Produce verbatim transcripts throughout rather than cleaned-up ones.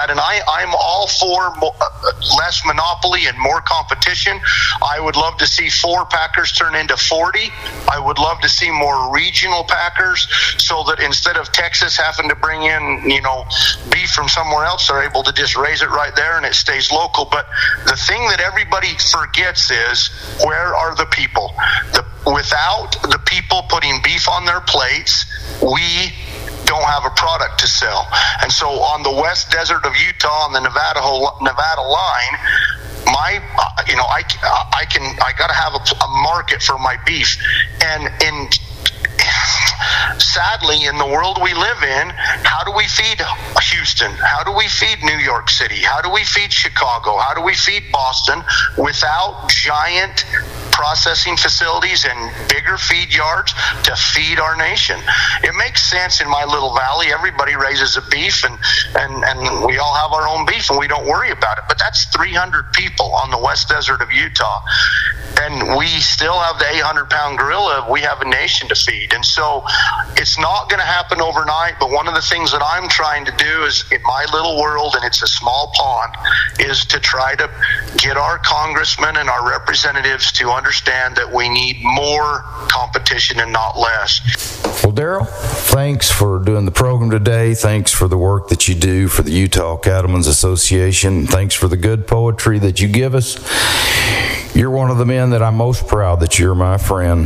And I, I'm all for mo- less monopoly and more competition. I would love to see four packers turn into forty. I would love to see more regional packers so that instead of Texas having to bring in, you know, beef from somewhere else, they're able to just raise it right there and it stays local. But the thing that everybody forgets is, where are the people? The, without the people putting beef on their plates, we don't have a product to sell. And so on the west desert of Utah, on the Nevada Nevada line, my uh, you know I I can I got to have a, a market for my beef. And in sadly, in the world we live in, how do we feed Houston? How do we feed New York City? How do we feed Chicago? How do we feed Boston without giant processing facilities and bigger feed yards to feed our nation? It makes sense in my little valley. Everybody raises a beef, and, and, and we all have our own beef, and we don't worry about it. But that's three hundred people on the west desert of Utah. And we still have the eight hundred pound gorilla. We have a nation to feed. And so it's not going to happen overnight. But one of the things that I'm trying to do is, in my little world, and it's a small pond, is to try to get our congressmen and our representatives to understand that we need more competition and not less. Well, Daryl, thanks for doing the program today. Thanks for the work that you do for the Utah Cattlemen's Association. Thanks for the good poetry that you give us. You're one of the men that I'm most proud that you're my friend.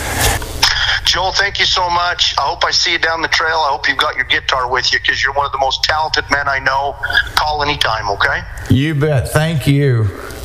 Joel, thank you so much. I hope I see you down the trail. I hope you've got your guitar with you, because you're one of the most talented men I know. Call anytime, okay? You bet. Thank you.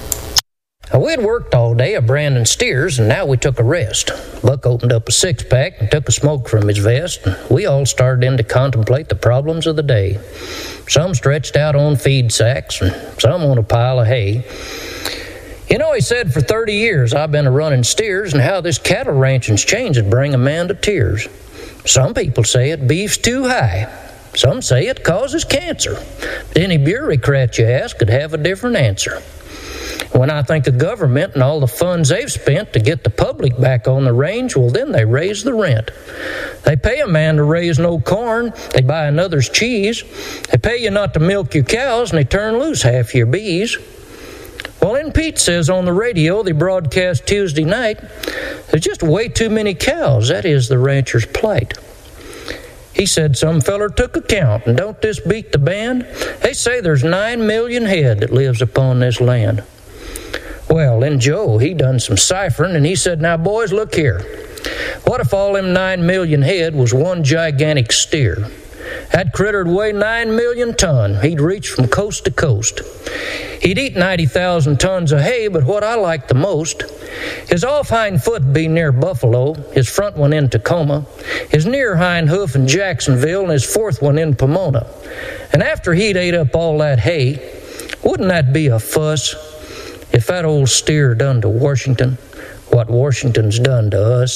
We had worked all day at branding steers, and now we took a rest. Buck opened up a six-pack and took a smoke from his vest. We all started in to contemplate the problems of the day. Some stretched out on feed sacks, and some on a pile of hay. You know, he said, for thirty years I've been a-running steers, and how this cattle ranching's changed would bring a man to tears. Some people say it beef's too high. Some say it causes cancer. But any bureaucrat you ask could have a different answer. When I think of government and all the funds they've spent to get the public back on the range, well, then they raise the rent. They pay a man to raise no corn. They buy another's cheese. They pay you not to milk your cows, and they turn loose half your bees. Well, then Pete says on the radio they broadcast Tuesday night, there's just way too many cows. That is the rancher's plight. He said some feller took a count, and don't this beat the band? They say there's nine million head that lives upon this land. Well, then Joe, he done some ciphering, and he said, now, boys, look here. What if all them nine million head was one gigantic steer? That critter'd weigh nine million ton. He'd reach from coast to coast. He'd eat ninety thousand tons of hay, but what I like the most, his off hind foot be near Buffalo, his front one in Tacoma, his near hind hoof in Jacksonville, and his fourth one in Pomona. And after he'd ate up all that hay, wouldn't that be a fuss? If that old steer done to Washington what Washington's done to us.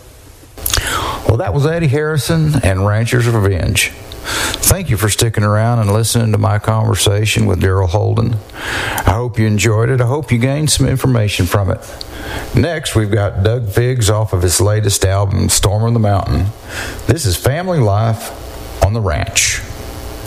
Well, that was Eddie Harrison and Rancher's Revenge. Thank you for sticking around and listening to my conversation with Daryl Holden. I hope you enjoyed it. I hope you gained some information from it. Next, we've got Doug Figgs off of his latest album, Storm of the Mountain. This is Family Life on the Ranch.